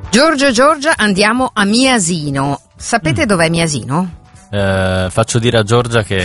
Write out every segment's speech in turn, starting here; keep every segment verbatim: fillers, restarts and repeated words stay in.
Giorgio e Giorgia, andiamo a Miasino. Sapete mm. dov'è Miasino? Eh, faccio dire a Giorgia che,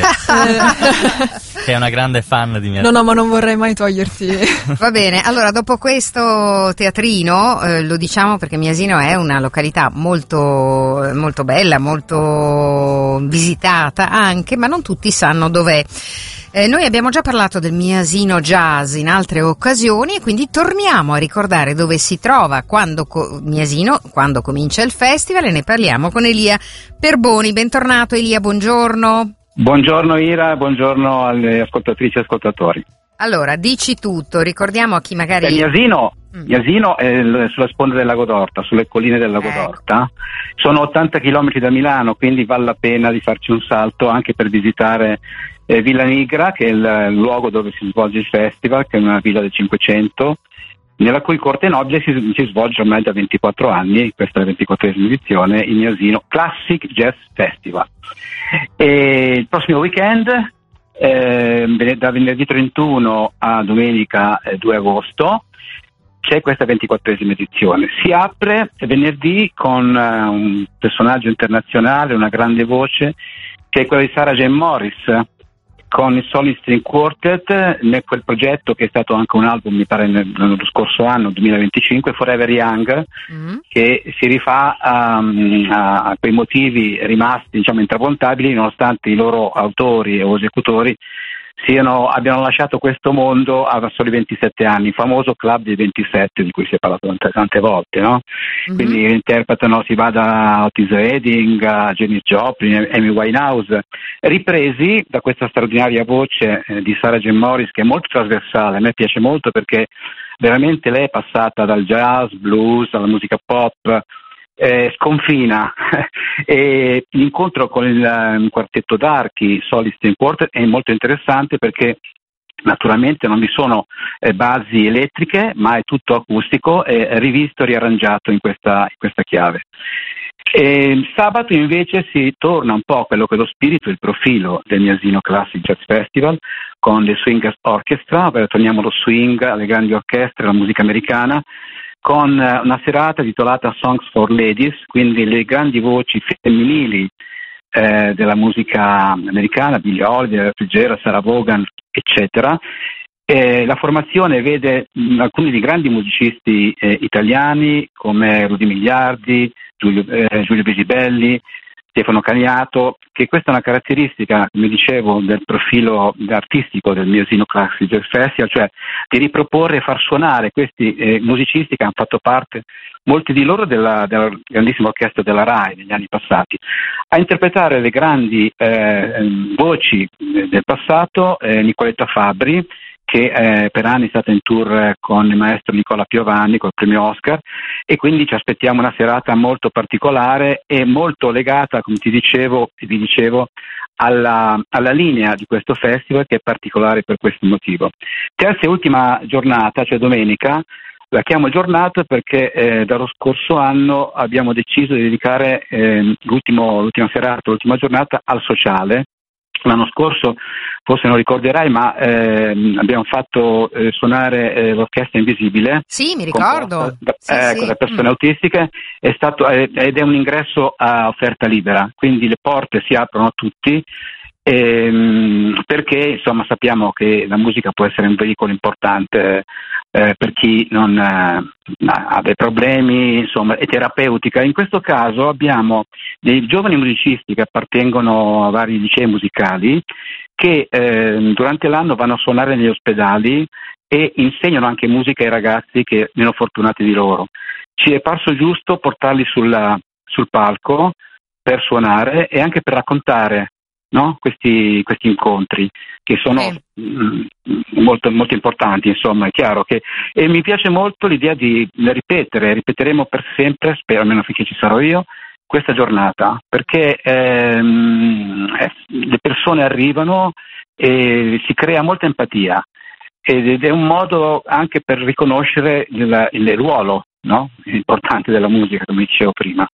che è una grande fan di Miasino. No, no, ma non vorrei mai toglierti. Va bene, allora dopo questo teatrino, eh, lo diciamo perché Miasino è una località molto, molto bella, molto visitata anche, ma non tutti sanno dov'è. Eh, noi abbiamo già parlato del Miasino Jazz in altre occasioni e quindi torniamo a ricordare dove si trova quando co- Miasino, quando comincia il festival, e ne parliamo con Elia Perboni. Bentornato Elia, buongiorno. Buongiorno Ira, buongiorno alle ascoltatrici e ascoltatori. Allora, dici tutto, ricordiamo a chi magari... Eh, Miasino, mm. Miasino è l- sulla sponda del Lago d'Orta, sulle colline del Lago ecco. d'Orta. Sono ottanta chilometri da Milano, quindi vale la pena di farci un salto anche per visitare eh, Villa Nigra, che è il, il luogo dove si svolge il festival, che è una villa del Cinquecento, nella cui corte nobile si, si svolge ormai da ventiquattro anni, questa è la ventiquattresima edizione, il Miasino Classic Jazz Festival. E il prossimo weekend, eh, da venerdì trentuno a domenica eh, due agosto, c'è questa ventiquattresima edizione. Si apre venerdì con uh, un personaggio internazionale, una grande voce, che è quella di Sarah Jane Morris, con il Solid String Quartet, nel quel progetto che è stato anche un album, mi pare, nello scorso anno, duemilaventicinque, Forever Young, mm. che si rifà um, a, a quei motivi rimasti, diciamo, intramontabili, nonostante i loro autori o esecutori siano, abbiano lasciato questo mondo a soli ventisette anni, il famoso club dei ventisette di cui si è parlato tante, tante volte, no? Mm-hmm. Quindi interpretano, si va da Otis Redding a Janis Joplin, Amy Winehouse, ripresi da questa straordinaria voce eh, di Sarah Jane Morris, che è molto trasversale. A me piace molto perché veramente lei è passata dal jazz, blues, alla musica pop, Eh, sconfina e l'incontro con il um, quartetto d'archi Solid String Quartet è molto interessante perché naturalmente non vi sono eh, basi elettriche, ma è tutto acustico e rivisto e riarrangiato in questa, in questa chiave. E sabato invece si torna un po' a quello che è lo spirito, il profilo del Miasino Classic Jazz Festival con le Swingers Orchestra, ovvero torniamo allo swing, alle grandi orchestre, alla musica americana, con una serata titolata Songs for Ladies, quindi le grandi voci femminili eh, della musica americana, Billie Holiday, Fitzgerald, Sarah Vaughan, eccetera. E la formazione vede mh, alcuni di grandi musicisti eh, italiani come Rudy Migliardi, Giulio, eh, Giulio Bisibelli, Stefano Caniato, che questa è una caratteristica, come dicevo, del profilo artistico del Miasino Classic Jazz Festival, cioè di riproporre e far suonare questi eh, musicisti che hanno fatto parte, molti di loro, della, della grandissima orchestra della RAI negli anni passati, a interpretare le grandi eh, voci del passato, eh, Nicoletta Fabbri, che eh, per anni è stata in tour con il maestro Nicola Piovani col premio Oscar, e quindi ci aspettiamo una serata molto particolare e molto legata, come ti dicevo e vi dicevo, alla, alla linea di questo festival, che è particolare per questo motivo. Terza e ultima giornata, cioè domenica, la chiamo giornata perché eh, dallo scorso anno abbiamo deciso di dedicare eh, l'ultimo, l'ultima serata, l'ultima giornata al sociale. L'anno scorso, forse non ricorderai, ma eh, abbiamo fatto eh, suonare eh, l'Orchestra Invisibile. Sì, mi ricordo. Da, sì, ecco, sì. da persone mm. autistiche, è stato, eh, ed è un ingresso a offerta libera, quindi le porte si aprono a tutti, ehm, perché insomma sappiamo che la musica può essere un veicolo importante eh, per chi non eh, ha dei problemi, insomma, è terapeutica. In questo caso abbiamo dei giovani musicisti che appartengono a vari licei musicali che eh, durante l'anno vanno a suonare negli ospedali e insegnano anche musica ai ragazzi che meno fortunati di loro. Ci è parso giusto portarli sulla, sul palco per suonare e anche per raccontare, no? questi, questi incontri che sono sì. mh, molto, molto importanti, insomma, è chiaro che, e mi piace molto l'idea di ripetere, ripeteremo per sempre, spero almeno finché ci sarò io, questa giornata, perché ehm, eh, le persone arrivano e si crea molta empatia ed è un modo anche per riconoscere il, il ruolo, no? importante della musica, come dicevo prima.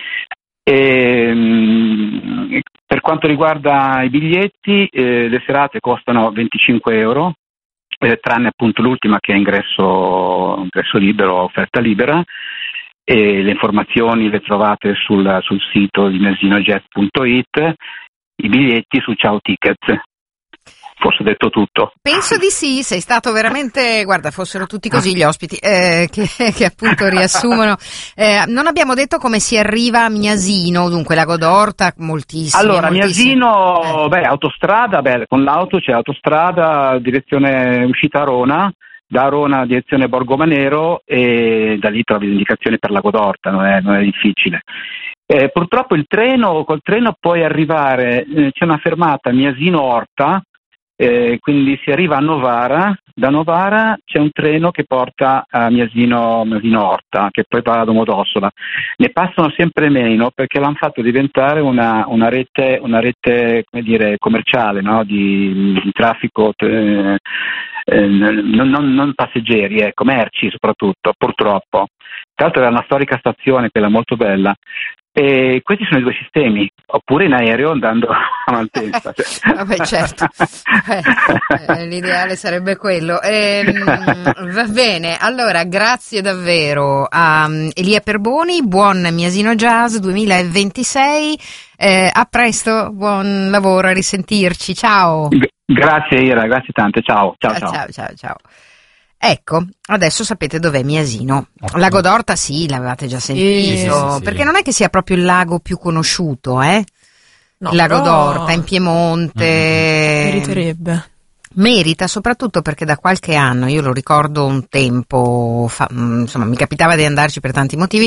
E, per quanto riguarda i biglietti, eh, le serate costano venticinque euro, eh, tranne appunto l'ultima che è ingresso, ingresso libero, offerta libera. e le informazioni le trovate sul, sul sito di miasinojazz punto it, i biglietti su Ciao Tickets. Forse ho detto tutto. Penso di sì, sei stato veramente, guarda, fossero tutti così gli ospiti eh, che, che appunto riassumono. Eh, non abbiamo detto come si arriva a Miasino, dunque Lago d'Orta, moltissimo. Allora, moltissimo. Miasino, eh. beh, autostrada, beh, con l'auto c'è autostrada, direzione uscita Arona, da Arona direzione Borgomanero, e da lì trovi le indicazioni per Lago d'Orta, non è, non è difficile. Eh, purtroppo il treno, col treno puoi arrivare, eh, c'è una fermata Miasino-Orta, Eh, quindi si arriva a Novara, da Novara c'è un treno che porta a Miasino, Miasino Orta, che poi va a Domodossola. Ne passano sempre meno perché l'hanno fatto diventare una, una rete, una rete come dire, commerciale, no? di, di traffico, eh, eh, non, non, non passeggeri, eh, commerci soprattutto, purtroppo. Tra l'altro era una storica stazione, quella molto bella. E questi sono i due sistemi, oppure in aereo andando a Malpensa. Vabbè, certo, eh, eh, l'ideale sarebbe quello. Eh, va bene, allora grazie davvero a um, Elia Perboni, buon Miasino Jazz duemilaventisei, eh, a presto, buon lavoro, a risentirci, ciao. Grazie Ira, grazie tante, ciao. Ciao, ciao. ciao, ciao, ciao. Ecco, adesso sapete dov'è Miasino. Lago d'Orta sì, l'avevate già sentito, sì, sì, sì. perché non è che sia proprio il lago più conosciuto, eh? No, il Lago però... d'Orta in Piemonte. Mm-hmm. Meriterebbe. Merita soprattutto perché da qualche anno, io lo ricordo un tempo fa, insomma mi capitava di andarci per tanti motivi,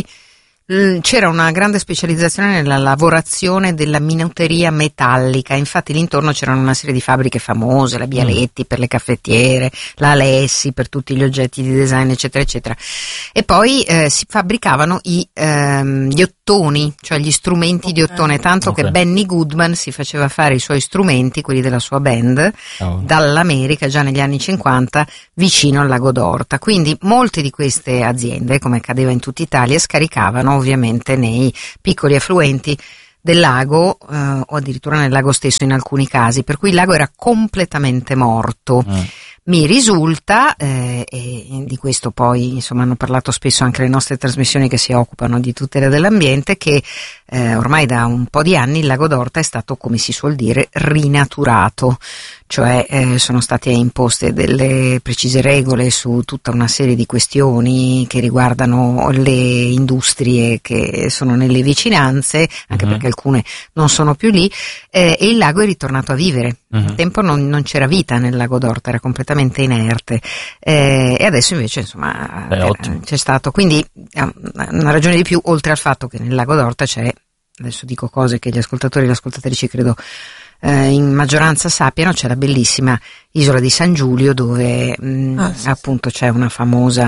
c'era una grande specializzazione nella lavorazione della minuteria metallica, infatti lì intorno c'erano una serie di fabbriche famose, la Bialetti mm. per le caffettiere, la Alessi per tutti gli oggetti di design eccetera eccetera, e poi eh, si fabbricavano i, ehm, gli ottoni, cioè gli strumenti okay. di ottone, tanto okay. che Benny Goodman si faceva fare i suoi strumenti, quelli della sua band, oh. dall'America già negli anni cinquanta vicino al Lago d'Orta, quindi molte di queste aziende, come accadeva in tutta Italia, scaricavano ovviamente nei piccoli affluenti del lago eh, o addirittura nel lago stesso in alcuni casi, per cui il lago era completamente morto. Mm. Mi risulta, eh, e di questo poi insomma hanno parlato spesso anche le nostre trasmissioni che si occupano di tutela dell'ambiente, che eh, ormai da un po' di anni il Lago d'Orta è stato, come si suol dire, rinaturato, cioè eh, sono state imposte delle precise regole su tutta una serie di questioni che riguardano le industrie che sono nelle vicinanze, anche uh-huh. perché alcune non sono più lì, eh, e il lago è ritornato a vivere. Uh-huh. Un tempo non, non c'era vita nel Lago d'Orta, era completamente inerte, eh, e adesso invece insomma Beh, era, c'è stato, quindi eh, una ragione di più, oltre al fatto che nel Lago d'Orta c'è, adesso dico cose che gli ascoltatori e le ascoltatrici credo eh, in maggioranza sappiano, c'è la bellissima isola di San Giulio dove mh, ah, sì, appunto c'è una famosa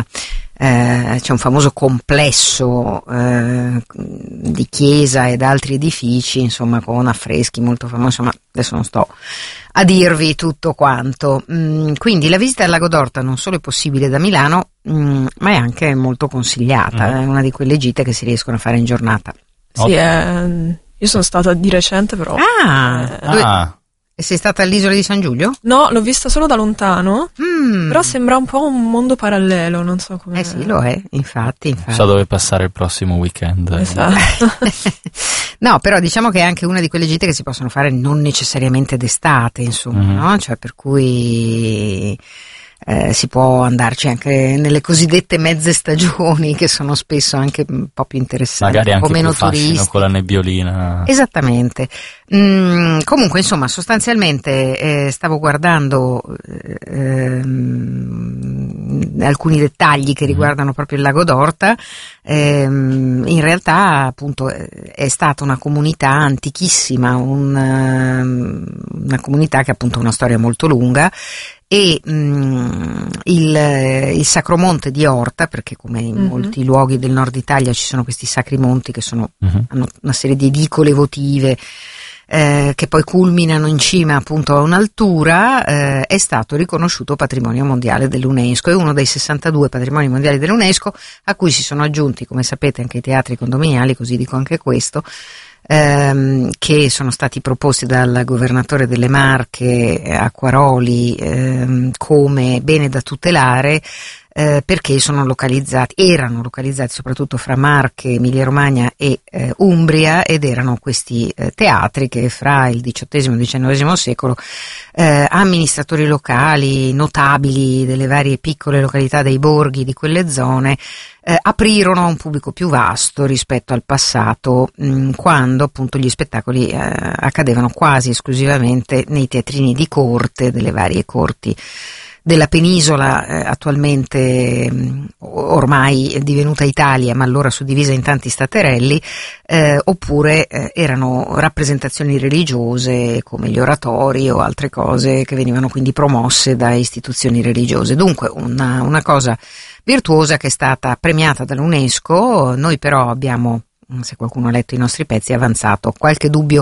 eh, c'è un famoso complesso eh, di chiesa ed altri edifici, insomma, con affreschi molto famosi, insomma adesso non sto a dirvi tutto quanto. Mm, quindi la visita al Lago d'Orta non solo è possibile da Milano, mm, ma è anche molto consigliata, mm. è una di quelle gite che si riescono a fare in giornata. Sì, eh, io sono stata di recente però. Ah, eh, dove, ah. E sei stata all'isola di San Giulio? No, l'ho vista solo da lontano, mm. però sembra un po' un mondo parallelo, non so come. Eh sì, lo è, infatti. infatti. Non so dove passare il prossimo weekend. Esatto. No, però diciamo che è anche una di quelle gite che si possono fare non necessariamente d'estate, insomma, mm-hmm. no? Cioè per cui eh, si può andarci anche nelle cosiddette mezze stagioni, che sono spesso anche un po' più interessanti, magari anche o meno più fascino turisti. Con la nebbiolina. Esattamente. Mm, comunque insomma sostanzialmente eh, stavo guardando eh, alcuni dettagli che riguardano proprio il Lago d'Orta. Eh, in realtà appunto è stata una comunità antichissima, una, una comunità che appunto ha una storia molto lunga, e mh, il, il Sacromonte di Orta, perché come in mm-hmm. molti luoghi del nord Italia ci sono questi sacri monti che sono, mm-hmm. hanno una serie di edicole votive eh, che poi culminano in cima appunto a un'altura, eh, è stato riconosciuto patrimonio mondiale dell'UNESCO, è uno dei sessantadue patrimoni mondiali dell'UNESCO a cui si sono aggiunti, come sapete, anche i teatri condominiali, così dico anche questo, Ehm, che sono stati proposti dal governatore delle Marche Acquaroli ehm, come bene da tutelare, eh, perché sono localizzati, erano localizzati soprattutto fra Marche, Emilia Romagna e eh, Umbria, ed erano questi eh, teatri che fra il diciottesimo e il diciannovesimo secolo eh, amministratori locali notabili delle varie piccole località dei borghi di quelle zone eh, aprirono a un pubblico più vasto rispetto al passato, mh, quando appunto gli spettacoli eh, accadevano quasi esclusivamente nei teatrini di corte delle varie corti della penisola, eh, attualmente mh, ormai divenuta Italia, ma allora suddivisa in tanti staterelli, eh, oppure eh, erano rappresentazioni religiose come gli oratori o altre cose che venivano quindi promosse da istituzioni religiose. Dunque una, una cosa virtuosa che è stata premiata dall'UNESCO. Noi però abbiamo, se qualcuno ha letto i nostri pezzi, avanzato qualche dubbio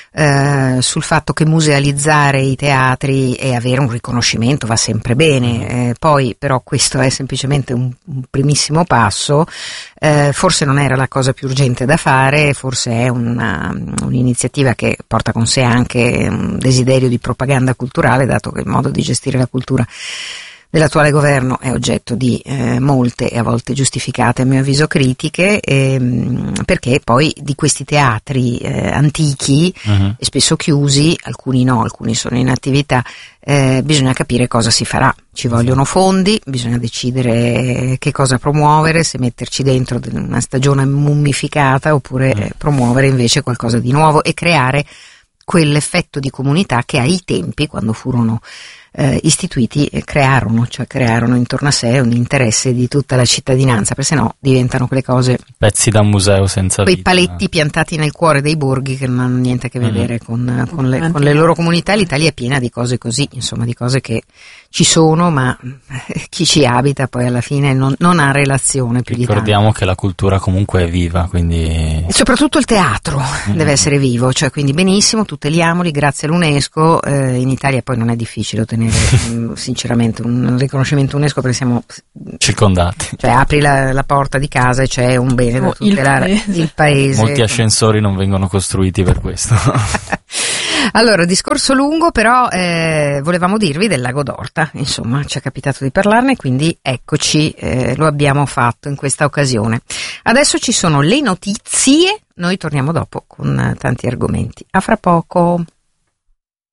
eh, sul fatto che musealizzare i teatri e avere un riconoscimento va sempre bene, eh, poi però questo è semplicemente un, un primissimo passo, eh, forse non era la cosa più urgente da fare, forse è una, un'iniziativa che porta con sé anche un desiderio di propaganda culturale, dato che il modo di gestire la cultura dell'attuale governo è oggetto di eh, molte e a volte giustificate, a mio avviso, critiche, ehm, perché poi di questi teatri eh, antichi uh-huh. e spesso chiusi, alcuni no, alcuni sono in attività, eh, bisogna capire cosa si farà. Ci vogliono fondi, bisogna decidere che cosa promuovere, se metterci dentro una stagione mummificata oppure uh-huh. eh, promuovere invece qualcosa di nuovo e creare quell'effetto di comunità che ai tempi, quando furono Eh, istituiti, eh, crearono, cioè crearono intorno a sé un interesse di tutta la cittadinanza, perché sennò diventano quelle cose, pezzi da museo senza quei vita, paletti eh. piantati nel cuore dei borghi che non hanno niente a che vedere mm. con, con, le, con le loro comunità. L'Italia è piena di cose così, insomma, di cose che ci sono, ma chi ci abita poi alla fine non, non ha relazione più di tanto. Ricordiamo che la cultura comunque è viva, quindi... E soprattutto il teatro mm. deve essere vivo, cioè quindi benissimo, tuteliamoli, grazie all'UNESCO, eh, in Italia poi non è difficile ottenere sinceramente un riconoscimento UNESCO perché siamo circondati, cioè apri la, la porta di casa e c'è un bene da tutelare, il paese. il paese molti ascensori non vengono costruiti per questo. Allora, discorso lungo, però eh, volevamo dirvi del Lago d'Orta, insomma ci è capitato di parlarne, quindi eccoci, eh, lo abbiamo fatto in questa occasione. Adesso ci sono le notizie, noi torniamo dopo con tanti argomenti. A fra poco.